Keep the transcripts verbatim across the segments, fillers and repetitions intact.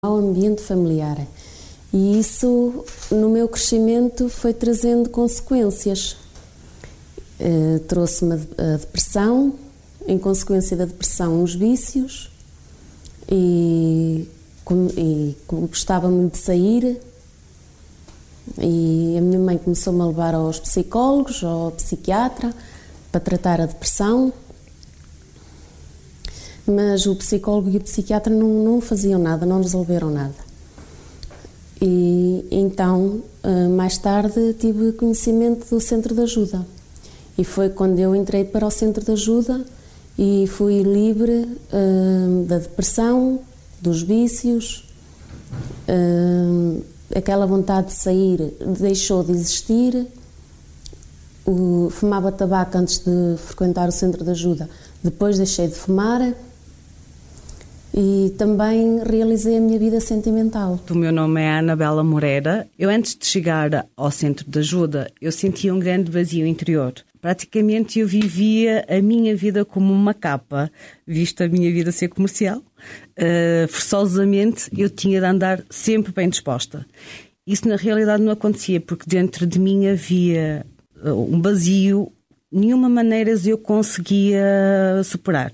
ao ambiente familiar. E isso, no meu crescimento, foi trazendo consequências. Uh, trouxe-me a depressão, em consequência da depressão, os vícios, e, e gostava muito de sair, e a minha mãe começou-me a levar aos psicólogos, ao psiquiatra, para tratar a depressão, mas o psicólogo e o psiquiatra não, não faziam nada, não resolveram nada. E então, mais tarde, tive conhecimento do Centro de Ajuda. E foi quando eu entrei para o Centro de Ajuda e fui livre uh, da depressão, dos vícios. Uh, aquela vontade de sair deixou de existir. O, fumava tabaco antes de frequentar o Centro de Ajuda. Depois deixei de fumar. E também realizei a minha vida sentimental. O meu nome é Anabela Moreira. Eu, antes de chegar ao Centro de Ajuda, eu sentia um grande vazio interior. Praticamente eu vivia a minha vida como uma capa, visto a minha vida ser comercial. Uh, forçosamente eu tinha de andar sempre bem disposta. Isso na realidade não acontecia, porque dentro de mim havia uh, um vazio, nenhuma maneira eu conseguia superar.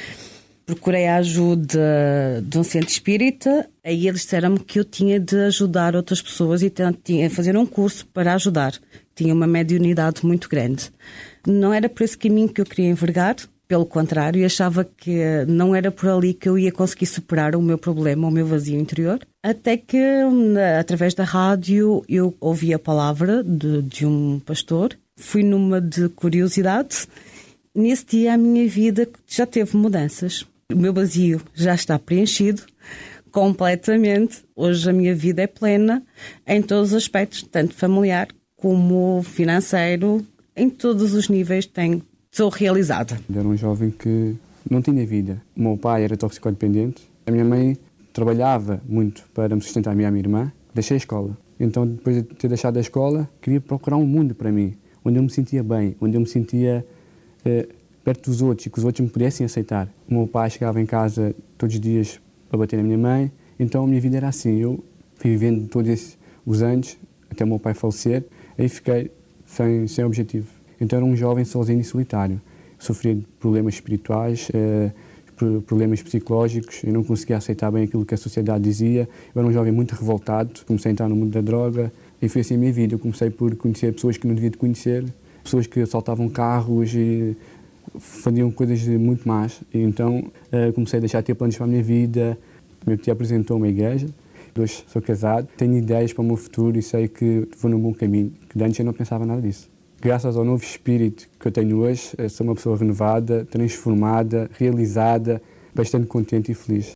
Procurei a ajuda de um centro espírita, aí eles disseram-me que eu tinha de ajudar outras pessoas e tinha de fazer um curso para ajudar. Tinha uma mediunidade muito grande. Não era por esse caminho que eu queria envergar, pelo contrário, eu achava que não era por ali que eu ia conseguir superar o meu problema, o meu vazio interior. Até que, através da rádio, eu ouvi a palavra de, de um pastor, fui numa de curiosidade. Nesse dia a minha vida já teve mudanças. O meu vazio já está preenchido completamente. Hoje a minha vida é plena em todos os aspectos, tanto familiar como financeiro, em todos os níveis tenho, sou realizada. Eu era um jovem que não tinha vida. O meu pai era toxicodependente, a minha mãe trabalhava muito para me sustentar a mim e a minha irmã. Deixei a escola. Então, depois de ter deixado a escola, queria procurar um mundo para mim, onde eu me sentia bem, onde eu me sentia eh, perto dos outros e que os outros me pudessem aceitar. O meu pai chegava em casa todos os dias para bater na minha mãe, então a minha vida era assim. Eu fui vivendo todos esses, os anos, até o meu pai falecer, aí fiquei sem, sem objetivo. Então era um jovem sozinho e solitário. Sofria de problemas espirituais, eh, problemas psicológicos, eu não conseguia aceitar bem aquilo que a sociedade dizia. Eu era um jovem muito revoltado, comecei a entrar no mundo da droga e foi assim a minha vida. Eu comecei por conhecer pessoas que não devia de conhecer, pessoas que assaltavam carros e faziam coisas muito más. E então uh, comecei a deixar de ter planos para a minha vida. Meu tio apresentou uma igreja. Hoje sou casado, tenho ideias para o meu futuro e sei que vou num bom caminho, que antes eu não pensava nada disso. Graças ao novo espírito que eu tenho hoje, sou uma pessoa renovada, transformada, realizada, bastante contente e feliz.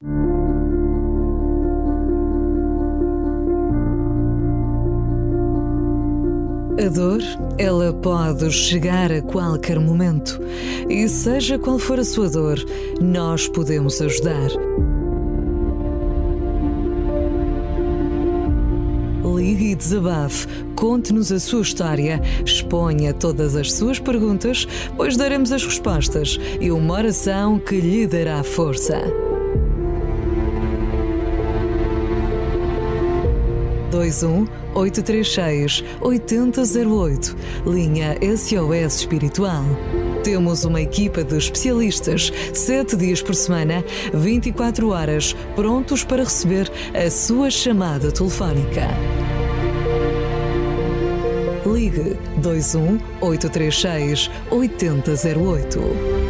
A dor, ela pode chegar a qualquer momento. E seja qual for a sua dor, nós podemos ajudar. Ligue e desabafe, conte-nos a sua história, exponha todas as suas perguntas, pois daremos as respostas e uma oração que lhe dará força. dois um oito três seis oito zero zero oito, linha S O S Espiritual. Temos uma equipa de especialistas, sete dias por semana, vinte e quatro horas, prontos para receber a sua chamada telefónica. Ligue dois um oito três seis oito zero zero oito.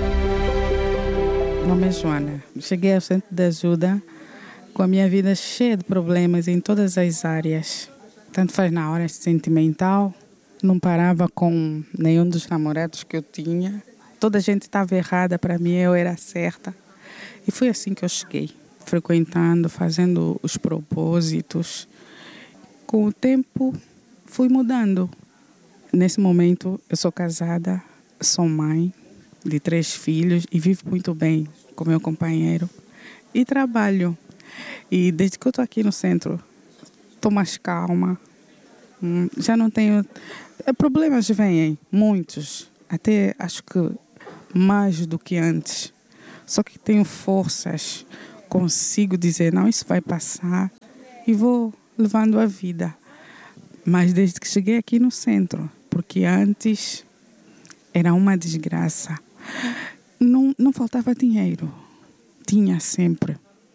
Meu nome é Joana. Cheguei ao Centro de Ajuda com a minha vida cheia de problemas em todas as áreas. Tanto faz na área sentimental, não parava com nenhum dos namorados que eu tinha. Toda a gente estava errada, para mim eu era certa. E foi assim que eu cheguei, frequentando, fazendo os propósitos. Com o tempo, fui mudando. Nesse momento, eu sou casada, sou mãe de três filhos e vivo muito bem com meu companheiro. E trabalho. E desde que eu estou aqui no centro, estou mais calma. Já não tenho... Problemas vêm, muitos. Até acho que mais do que antes. Só que tenho forças, consigo dizer, não, isso vai passar e vou levando a vida. Mas desde que cheguei aqui no centro, porque antes era uma desgraça, não, não faltava dinheiro, tinha sempre,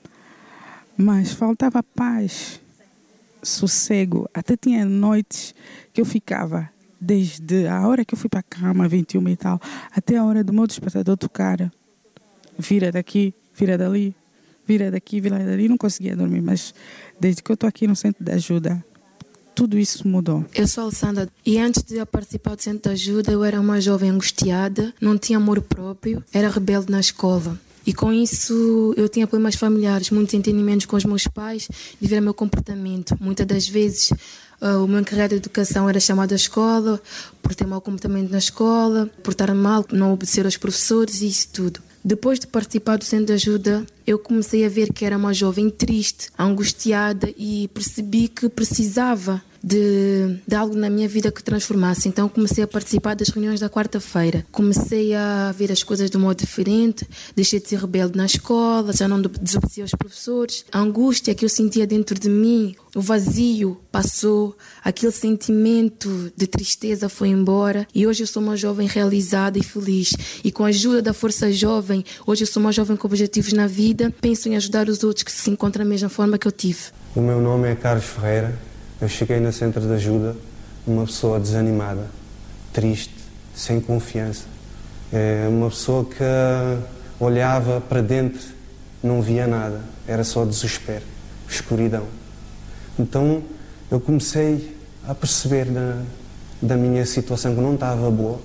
mas faltava paz, sossego. Até tinha noites que eu ficava, desde a hora que eu fui para a cama, vinte e uma e tal, até a hora do meu despertador tocar, vira daqui, vira dali, vira daqui, vira dali, não conseguia dormir. Mas desde que eu estou aqui no Centro de Ajuda, tudo isso mudou. Eu sou a Alessandra e antes de eu participar do Centro de Ajuda eu era uma jovem angustiada, não tinha amor próprio, era rebelde na escola. E com isso eu tinha problemas familiares, muitos entendimentos com os meus pais devido ao meu comportamento. Muitas das vezes uh, o meu encarregado de educação era chamado à escola por ter mau comportamento na escola, por estar mal, não obedecer aos professores e isso tudo. Depois de participar do Centro de Ajuda, eu comecei a ver que era uma jovem triste, angustiada e percebi que precisava de, de algo na minha vida que transformasse. Então comecei a participar das reuniões da quarta-feira. Comecei a ver as coisas de um modo diferente, deixei de ser rebelde na escola, já não desobedecia aos professores. A angústia que eu sentia dentro de mim, o vazio passou, aquele sentimento de tristeza foi embora e hoje eu sou uma jovem realizada e feliz. E com a ajuda da Força Jovem, hoje eu sou uma jovem com objetivos na vida, penso em ajudar os outros que se encontram da mesma forma que eu tive. O meu nome é Carlos Ferreira, eu cheguei no Centro de Ajuda uma pessoa desanimada, triste, sem confiança. É uma pessoa que olhava para dentro, não via nada, era só desespero, escuridão. Então eu comecei a perceber da, da minha situação que não estava boa.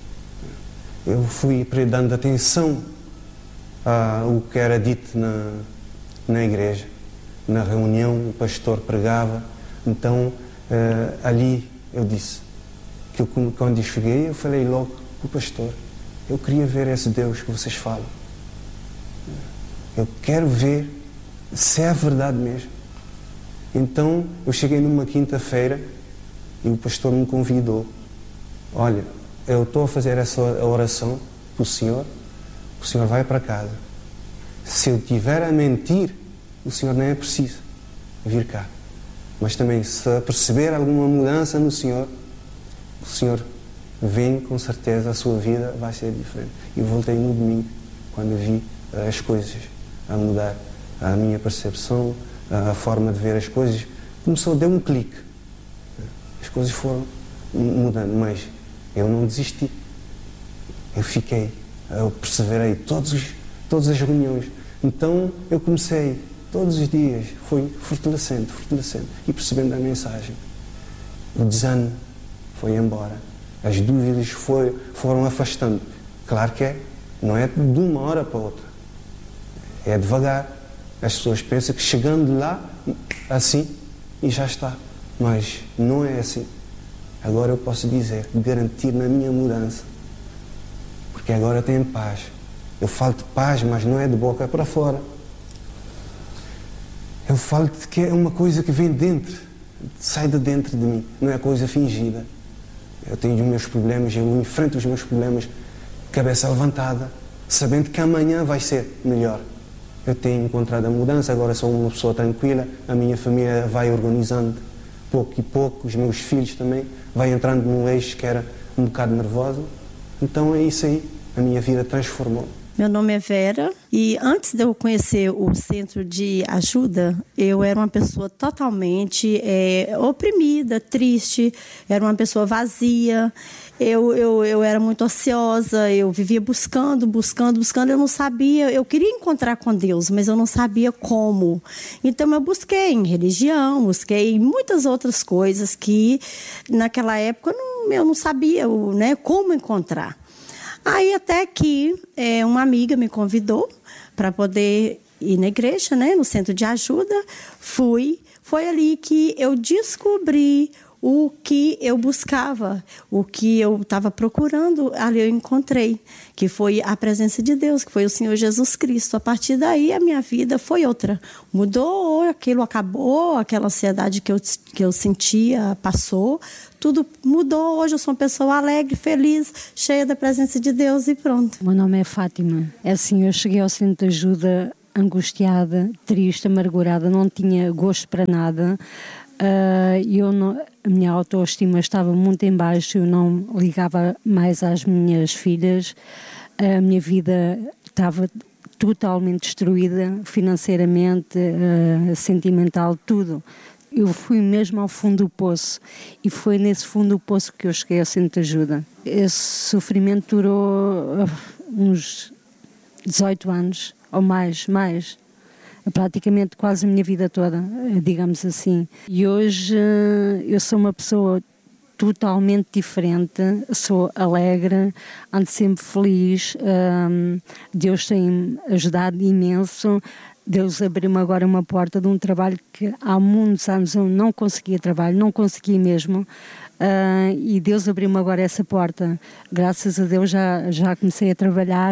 Eu fui dando atenção ao que era dito na, na igreja. Na reunião o pastor pregava. Então uh, ali eu disse que eu, quando eu cheguei eu falei logo com o pastor, eu queria ver esse Deus que vocês falam. Eu quero ver se é a verdade mesmo. Então eu cheguei numa quinta-feira e o pastor me convidou. Olha, eu estou a fazer essa oração para o senhor, o senhor vai para casa. Se eu estiver a mentir, o senhor nem é preciso vir cá. Mas também, se perceber alguma mudança no senhor, o senhor vem, com certeza, a sua vida vai ser diferente. E voltei no domingo, quando vi as coisas a mudar, a minha percepção, a forma de ver as coisas, começou a dar um clique. As coisas foram mudando, mas eu não desisti. Eu fiquei, eu perseverei todos os, todas as reuniões. Então eu comecei, todos os dias, foi fortalecendo, fortalecendo e percebendo a mensagem. O desânimo foi embora, as dúvidas foi, foram afastando. Claro que é, não é de uma hora para outra, é devagar. As pessoas pensam que chegando lá, assim, e já está. Mas não é assim. Agora eu posso dizer, garantir na minha mudança, porque agora tenho paz. Eu falo de paz, mas não é de boca para fora. Eu falo de que é uma coisa que vem dentro, sai de dentro de mim, não é coisa fingida. Eu tenho os meus problemas, eu enfrento os meus problemas, cabeça levantada, sabendo que amanhã vai ser melhor. Eu tenho encontrado a mudança, agora sou uma pessoa tranquila, a minha família vai organizando pouco e pouco, os meus filhos também, vai entrando num eixo que era um bocado nervoso. Então é isso aí, a minha vida transformou. Meu nome é Vera e antes de eu conhecer o Centro de Ajuda, eu era uma pessoa totalmente é, oprimida, triste, era uma pessoa vazia, eu, eu, eu era muito ociosa, eu vivia buscando, buscando, buscando, eu não sabia, eu queria encontrar com Deus, mas eu não sabia como. Então eu busquei em religião, busquei em muitas outras coisas que naquela época eu não, eu não sabia, né, como encontrar. Aí até que é, uma amiga me convidou para poder ir na igreja, né, no Centro de Ajuda. Fui, foi ali que eu descobri o que eu buscava, o que eu estava procurando, ali eu encontrei, que foi a presença de Deus, que foi o Senhor Jesus Cristo. A partir daí a minha vida foi outra. Mudou, aquilo acabou, aquela ansiedade que eu, que eu sentia passou, tudo mudou. Hoje eu sou uma pessoa alegre, feliz, cheia da presença de Deus e pronto. Meu nome é Fátima. É assim, eu cheguei ao Centro de Ajuda angustiada, triste, amargurada, não tinha gosto para nada. Uh, eu não, a minha autoestima estava muito em baixo, eu não ligava mais às minhas filhas, a minha vida estava totalmente destruída, financeiramente, uh, sentimental, tudo. Eu fui mesmo ao fundo do poço e foi nesse fundo do poço que eu cheguei ao Centro de Ajuda. Esse sofrimento durou uh, uns dezoito anos ou mais, mais. Praticamente quase a minha vida toda, digamos assim. E hoje eu sou uma pessoa totalmente diferente, sou alegre, ando sempre feliz, um, Deus tem ajudado imenso, Deus abriu-me agora uma porta de um trabalho que há muitos anos eu não conseguia trabalho, não conseguia mesmo, uh, e Deus abriu-me agora essa porta. Graças a Deus já, já comecei a trabalhar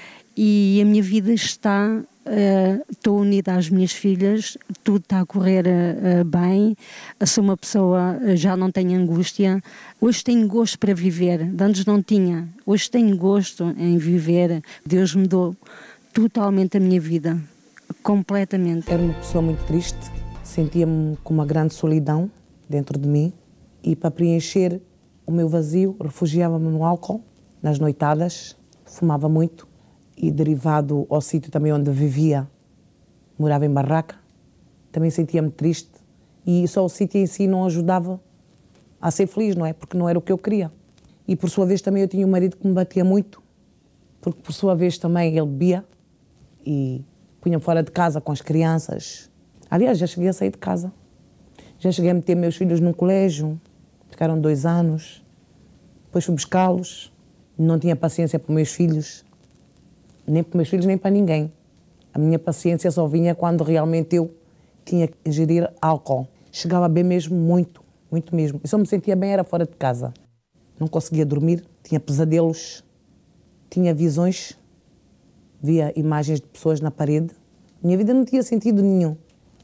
e a minha vida está... Estou uh, unida às minhas filhas, tudo está a correr uh, bem, sou uma pessoa, uh, já não tenho angústia, hoje tenho gosto para viver, antes não tinha, hoje tenho gosto em viver. Deus mudou totalmente a minha vida, completamente. Era uma pessoa muito triste, sentia-me com uma grande solidão dentro de mim e para preencher o meu vazio refugiava-me no álcool, nas noitadas, fumava muito. E derivado ao sítio também onde vivia, morava em barraca, também sentia-me triste. E só o sítio em si não ajudava a ser feliz, não é? Porque não era o que eu queria. E por sua vez também eu tinha um marido que me batia muito, porque por sua vez também ele bebia e punha-me fora de casa com as crianças. Aliás, já cheguei a sair de casa. Já cheguei a meter meus filhos num colégio, ficaram dois anos. Depois fui buscá-los, não tinha paciência para os meus filhos. Nem para meus filhos, nem para ninguém. A minha paciência só vinha quando realmente eu tinha que ingerir álcool. Chegava a beber mesmo muito, muito mesmo. E só me sentia bem era fora de casa. Não conseguia dormir, tinha pesadelos, tinha visões, via imagens de pessoas na parede. Minha vida não tinha sentido nenhum.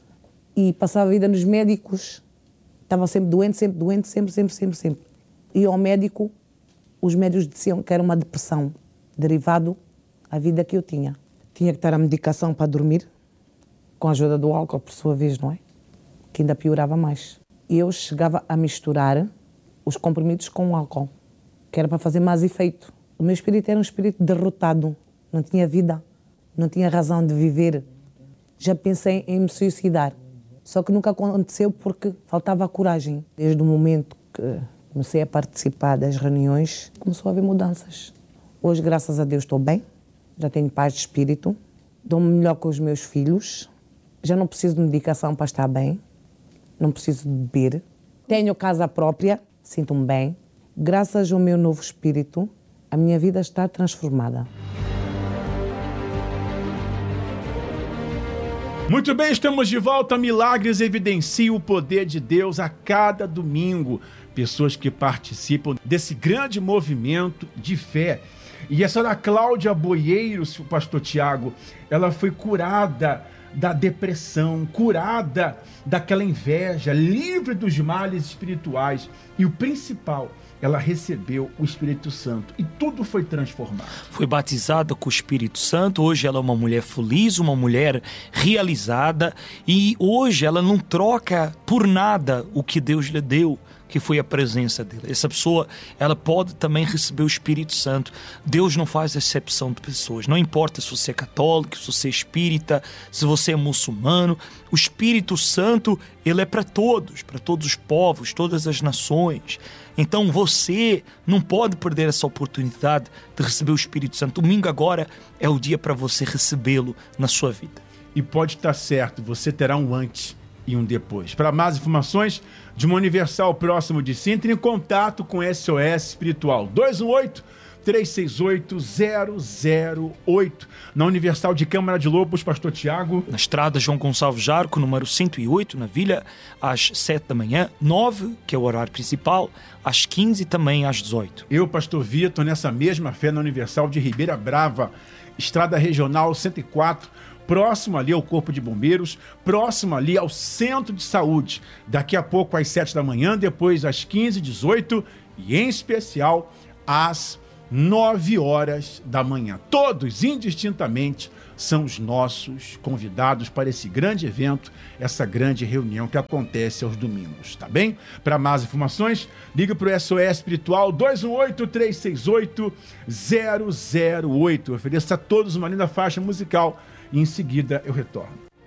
E passava a vida nos médicos, estava sempre doente, sempre doente, sempre, sempre, sempre, sempre. E ao médico, os médicos diziam que era uma depressão, derivado a vida que eu tinha. Tinha que estar a medicação para dormir, com a ajuda do álcool, por sua vez, não é? Que ainda piorava mais. E eu chegava a misturar os comprimidos com o álcool, que era para fazer mais efeito. O meu espírito era um espírito derrotado, não tinha vida, não tinha razão de viver. Já pensei em me suicidar, só que nunca aconteceu porque faltava a coragem. Desde o momento que comecei a participar das reuniões, começou a haver mudanças. Hoje, graças a Deus, estou bem. Já tenho paz de espírito, dou-me melhor com os meus filhos, já não preciso de medicação para estar bem, não preciso de beber, tenho casa própria, sinto-me bem. Graças ao meu novo espírito, a minha vida está transformada. Muito bem, estamos de volta. Milagres evidenciam o poder de Deus a cada domingo. Pessoas que participam desse grande movimento de fé. E a senhora Cláudia Boieiros, o pastor Tiago, ela foi curada da depressão, curada daquela inveja, livre dos males espirituais. E o principal, ela recebeu o Espírito Santo e tudo foi transformado. Foi batizada com o Espírito Santo, hoje ela é uma mulher feliz, uma mulher realizada e hoje ela não troca por nada o que Deus lhe deu, que foi a presença dele. Essa pessoa, ela pode também receber o Espírito Santo. Deus não faz exceção de pessoas. Não importa se você é católico, se você é espírita, se você é muçulmano. O Espírito Santo, ele é para todos, para todos os povos, todas as nações. Então você não pode perder essa oportunidade de receber o Espírito Santo. Domingo agora é o dia para você recebê-lo na sua vida. E pode estar certo, você terá um antes e um depois. Para mais informações de uma Universal próximo de si, entre em contato com S O S Espiritual dois um oito, três seis oito, zero zero oito. Na Universal de Câmara de Lobos, pastor Tiago. Na estrada João Gonçalves Jarco, número cento e oito, na Vila, às sete da manhã, nove, que é o horário principal, às quinze e também às dezoito. Eu, pastor Vitor, nessa mesma fé na Universal de Ribeira Brava, estrada regional cento e quatro, próximo ali ao Corpo de Bombeiros, próximo ali ao Centro de Saúde. Daqui a pouco às sete da manhã, depois às quinze, dezoito e em especial às nove horas da manhã. Todos indistintamente são os nossos convidados para esse grande evento, essa grande reunião que acontece aos domingos, tá bem? Para mais informações, liga para o S O S Espiritual dois um oito, três seis oito, zero zero oito. Eu ofereço a todos uma linda faixa musical e em seguida eu retorno.